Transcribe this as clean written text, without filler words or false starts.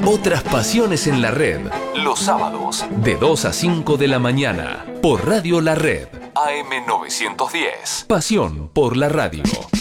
Otras pasiones en la red. Los sábados, de 2 a 5 de la mañana. Por Radio La Red. AM 910. Pasión por la radio.